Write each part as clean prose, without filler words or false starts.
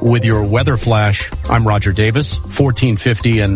With your weather flash, I'm Roger Davis, 1450 and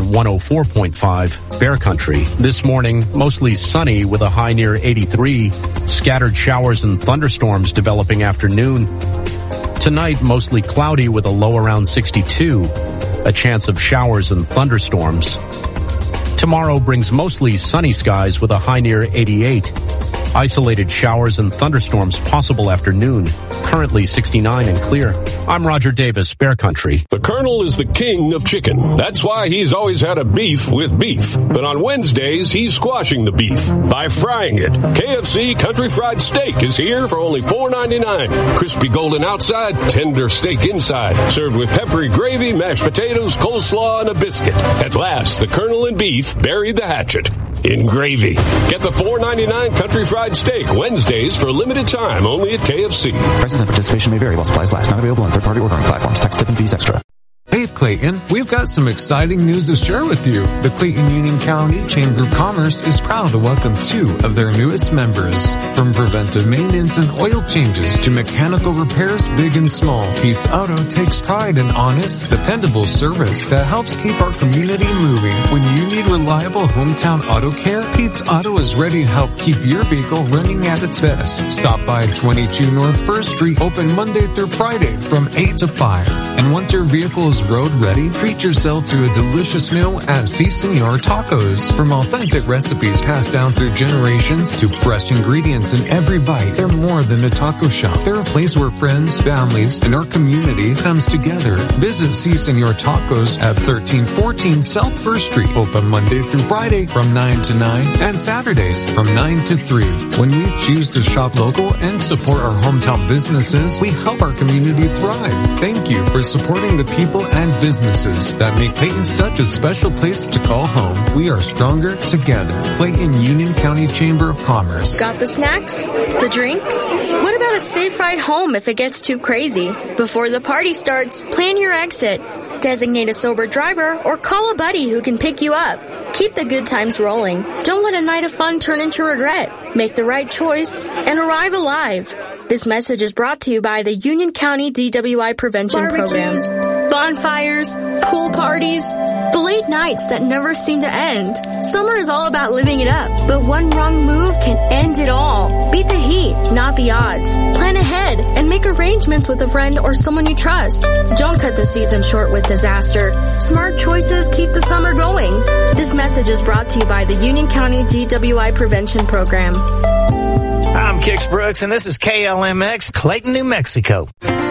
104.5 Bear Country. This morning, mostly sunny with a high near 83. Scattered showers and thunderstorms developing after noon. Tonight, mostly cloudy with a low around 62. A chance of showers and thunderstorms. Tomorrow brings mostly sunny skies with a high near 88. Isolated showers and thunderstorms possible after noon. Currently 69 and clear. I'm Roger Davis, Bear Country. The Colonel is the king of chicken. That's why he's always had a beef with beef. But on Wednesdays, he's squashing the beef by frying it. KFC Country Fried Steak is here for only $4.99. Crispy golden outside, tender steak inside. Served with peppery gravy, mashed potatoes, coleslaw, and a biscuit. At last, the Colonel and beef buried the hatchet in gravy. Get the $4.99 Country Fried Steak Wednesdays for a limited time only at KFC. Prices and participation may vary while supplies last. Not available on third-party ordering platforms. Tax, tip, and fees extra. Hey Clayton, we've got some exciting news to share with you. The Clayton Union County Chamber of Commerce is proud to welcome 2 of their newest members. From preventive maintenance and oil changes to mechanical repairs big and small, Pete's Auto takes pride in honest, dependable service that helps keep our community moving. When you need reliable hometown auto care, Pete's Auto is ready to help keep your vehicle running at its best. Stop by 22 North 1st Street, open Monday through Friday from 8 to 5. And once your vehicle is road ready, treat yourself to a delicious meal at Si Senor Tacos. From authentic recipes passed down through generations to fresh ingredients in every bite, they're more than a taco shop. They're a place where friends, families, and our community comes together. Visit Si Senor Tacos at 1314 South 1st Street, open Monday through Friday from 9 to 9 and Saturdays from 9 to 3. When we choose to shop local and support our hometown businesses, we help our community thrive. Thank you for supporting the people and businesses that make Clayton such a special place to call home. We are stronger together. Clayton Union County Chamber of Commerce. Got the snacks? The drinks? What about a safe ride home if it gets too crazy? Before the party starts, plan your exit. Designate a sober driver or call a buddy who can pick you up. Keep the good times rolling. Don't let a night of fun turn into regret. Make the right choice and arrive alive. This message is brought to you by the Union County DWI Prevention Programs. Bonfires, pool parties, the late nights that never seem to end. Summer is all about living it up, but one wrong move can end it all. Beat the heat, not the odds. Plan ahead and make arrangements with a friend or someone you trust. Don't cut the season short with disaster. Smart choices keep the summer going. This message is brought to you by the Union County DWI Prevention Program. I'm Kix Brooks, and this is KLMX, Clayton, New Mexico.